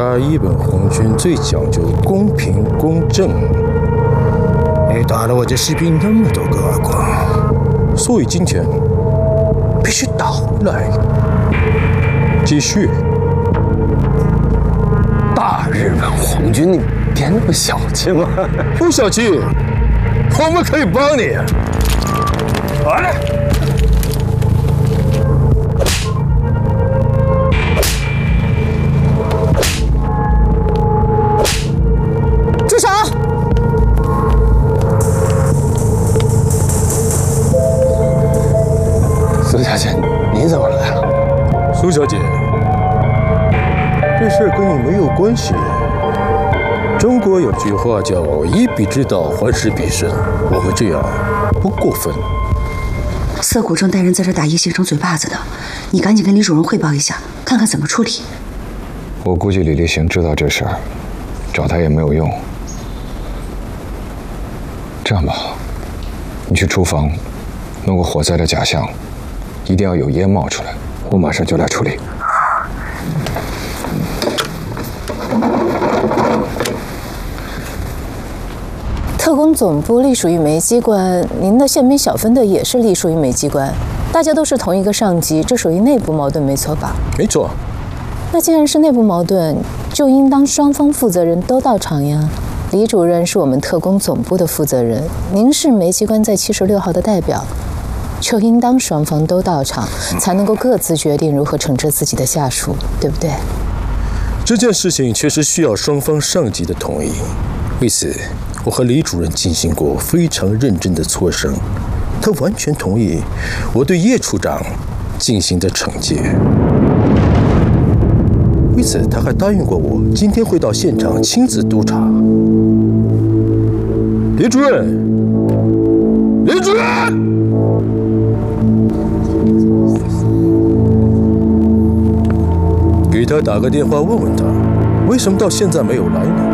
杀一本红军最讲究公平公正。你打了我这士兵那么多个耳光，所以今天必须打回来。继续。 大日本皇军，你别那么小气嘛！ 不小气，我们可以帮你。来。 苏小姐，你怎么来了？ 苏小姐，这事跟你没有关系。中国有句话叫“以彼之道还施彼身”，我们这样不过分。 涩谷正带人在这打叶先生嘴巴子的，你赶紧跟李主任汇报一下，看看怎么处理。 我估计李立行知道这事儿，找他也没有用。这样吧，你去厨房弄个火灾的假象。 一定要有烟冒出来，我马上就来处理。 特工总部隶属于煤机关，您的宪兵小分队也是隶属于煤机关，大家都是同一个上级，这属于内部矛盾，没错吧？ 没错。 那既然是内部矛盾，就应当双方负责人都到场呀。李主任是我们特工总部的负责人，您是煤机关在76号的代表。 就应当双方都到场，才能够各自决定如何惩治自己的下属，对不对？ 这件事情确实需要双方上级的同意，为此，我和李主任进行过非常认真的磋商，他完全同意我对叶处长进行的惩戒。为此，他还答应过我今天会到现场亲自督查。李主任，李主任！ 给他打个电话，问问他为什么到现在没有来呢？